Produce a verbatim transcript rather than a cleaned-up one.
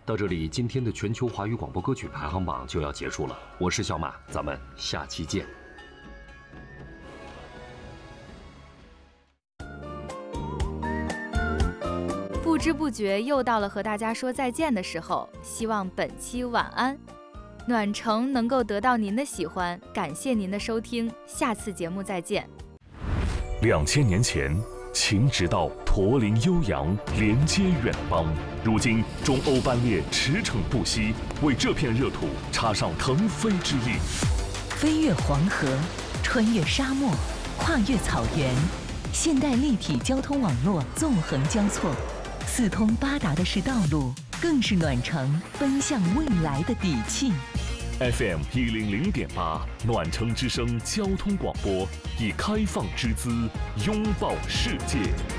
到这里，今天的全球华语广播歌曲排行榜就要结束了。我是小马，咱们下期见。 不知不觉又到了和大家说再见的时候，希望本期晚安暖城能够得到您的喜欢，感谢您的收听，下次节目再见。 两千年前，秦直道驼铃悠扬，连接远邦。如今，中欧班列驰骋不息，为这片热土插上腾飞之翼。 飞越黄河，穿越沙漠，跨越草原，现代立体交通网络纵横交错，四通八达的是道路，更是暖城奔向未来的底气。 F M 一零零点八，暖城之声交通广播，以开放之姿拥抱世界。